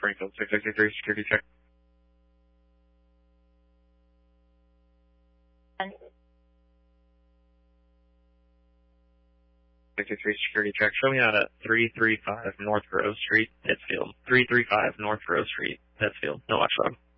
Springfield 663, security check. 63 security check. Show me out at 335 North Grove Street, Pittsfield. 335 North Grove Street, Pittsfield. No watch log.